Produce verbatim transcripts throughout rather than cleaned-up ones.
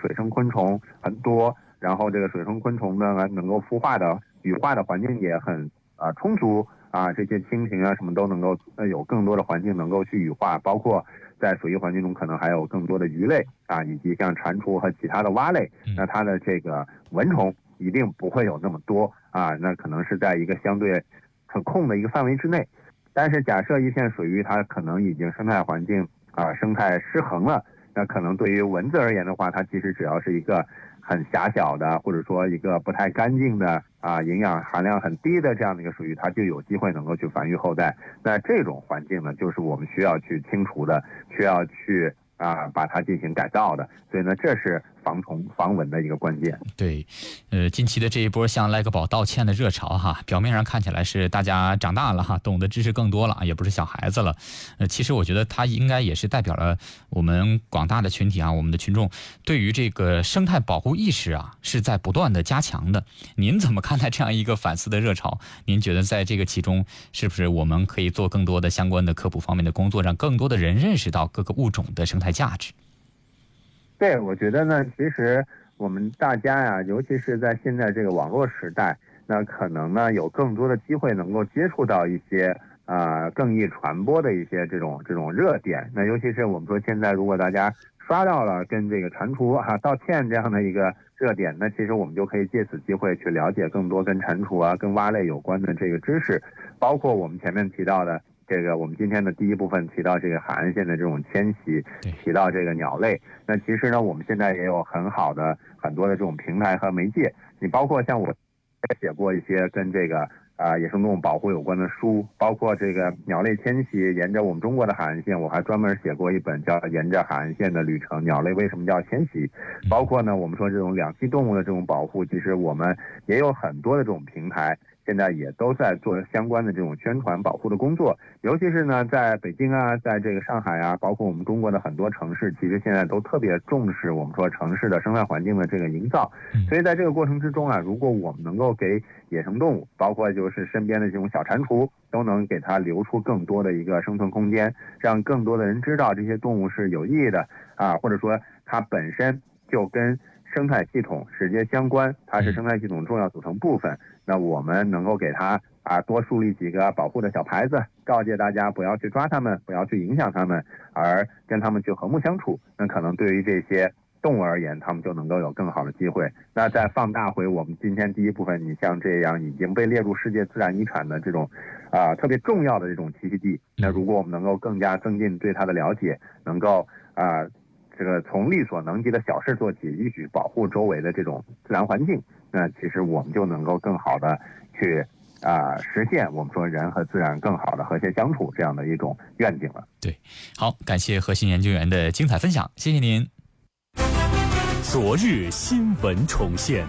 水生昆虫很多，然后这个水生昆虫呢能够孵化的羽化的环境也很啊、呃、充足啊，这些蜻蜓啊什么都能够呃有更多的环境能够去羽化，包括在水域环境中可能还有更多的鱼类啊，以及像蟾蜍和其他的蛙类，那它的这个蚊虫一定不会有那么多啊，那可能是在一个相对可控的一个范围之内。但是假设一片水域它可能已经生态环境啊生态失衡了，那可能对于蚊子而言的话，它其实只要是一个很狭小的，或者说一个不太干净的啊，营养含量很低的这样的一个水域，它就有机会能够去繁育后代。那这种环境呢，就是我们需要去清除的，需要去啊把它进行改造的。所以呢，这是防虫防蚊的一个关键。 对，呃，近期的这一波向赖个宝道歉的热潮哈，表面上看起来是大家长大了哈，懂得知识更多了，也不是小孩子了。呃，其实我觉得它应该也是代表了我们广大的群体啊，我们的群众对于这个生态保护意识啊是在不断的加强的。您怎么看待这样一个反思的热潮？您觉得在这个其中，是不是我们可以做更多的相关的科普方面的工作，让更多的人认识到各个物种的生态价值？ 对，我觉得呢，其实我们大家呀，尤其是在现在这个网络时代，那可能呢有更多的机会能够接触到一些啊、呃、更易传播的一些这种这种热点。那尤其是我们说现在如果大家刷到了跟这个蟾蜍啊道歉这样的一个热点，那其实我们就可以借此机会去了解更多跟蟾蜍啊、跟蛙类有关的这个知识，包括我们前面提到的。这个我们今天的第一部分提到这个海岸线的这种迁徙，提到这个鸟类。那其实呢，我们现在也有很好的很多的这种平台和媒介。你包括像我也写过一些跟这个啊、呃、野生动物保护有关的书，包括这个鸟类迁徙沿着我们中国的海岸线，我还专门写过一本叫《沿着海岸线的旅程：鸟类为什么叫迁徙》。包括呢，我们说这种两栖动物的这种保护，其实我们也有很多的这种平台。现在也都在做相关的这种宣传保护的工作，尤其是呢，在北京啊，在这个上海啊，包括我们中国的很多城市，其实现在都特别重视我们说城市的生态环境的这个营造。所以在这个过程之中啊，如果我们能够给野生动物，包括就是身边的这种小蟾蜍，都能给它留出更多的一个生存空间，让更多的人知道这些动物是有意义的啊，或者说它本身就跟生态系统直接相关，它是生态系统重要组成部分。那我们能够给它啊多树立几个保护的小牌子，告诫大家不要去抓它们，不要去影响它们，而跟它们去和睦相处。那可能对于这些动物而言，它们就能够有更好的机会。那再放大回我们今天第一部分，你像这样已经被列入世界自然遗产的这种啊、呃、特别重要的这种栖息地，那如果我们能够更加增进对它的了解，能够啊。呃这个从力所能及的小事做起，一举保护周围的这种自然环境，那其实我们就能够更好的去啊、呃、实现我们说人和自然更好的和谐相处这样的一种愿景了。 对，好，感谢核心研究员的精彩分享，谢谢您。 昨日新闻重现，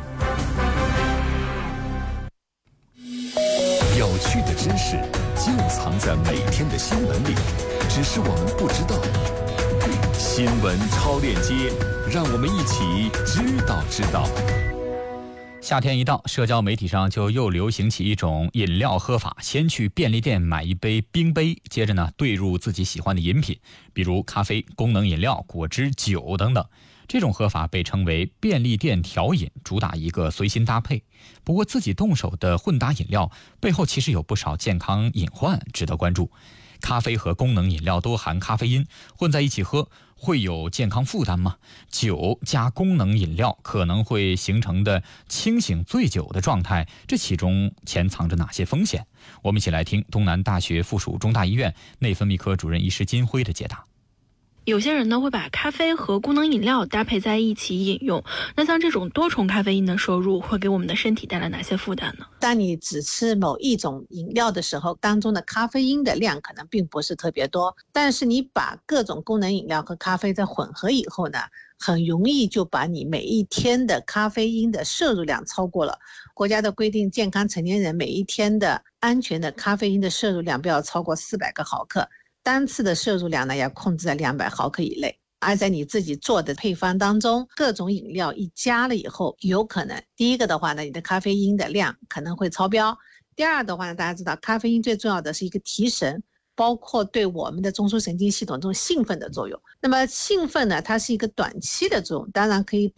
有趣的知识就藏在每天的新闻里，只是我们不知道。新闻超链接，让我们一起知道知道。 夏天一到，社交媒体上就又流行起一种饮料喝法，先去便利店买一杯冰杯，接着呢兑入自己喜欢的饮品，比如咖啡、功能饮料、果汁、酒等等。这种喝法被称为便利店调饮，主打一个随心搭配。不过自己动手的混搭饮料背后其实有不少健康隐患值得关注。咖啡和功能饮料都含咖啡因，混在一起喝会有健康负担吗？酒加功能饮料可能会形成的清醒醉酒的状态，这其中潜藏着哪些风险？我们一起来听东南大学附属中大医院内分泌科主任医师金辉的解答。 有些人呢会把咖啡和功能饮料搭配在一起饮用，那像这种多重咖啡因的摄入会给我们的身体带来哪些负担呢？ 当你只吃某一种饮料的时候，当中的咖啡因的量可能并不是特别多，但是你把各种功能饮料和咖啡在混合以后呢，很容易就把你每一天的咖啡因的摄入量超过了。国家的规定，健康成年人每一天的安全的咖啡因的摄入量不要超过四百个毫克，单次的摄入量呢要控制在两百毫克以内。而在你自己做的配方当中，各种饮料一加了以后，有可能第一个的话呢，你的咖啡因的量可能会超标。第二的话呢，大家知道咖啡因最重要的是一个提神，包括对我们的中枢神经系统这种兴奋的作用。那么兴奋呢，它是一个短期的作用，当然可以